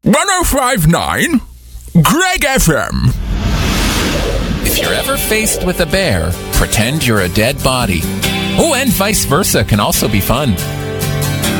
105.9 Greg FM. If you're ever faced with a bear, pretend you're a dead body. Oh, and vice versa can also be fun.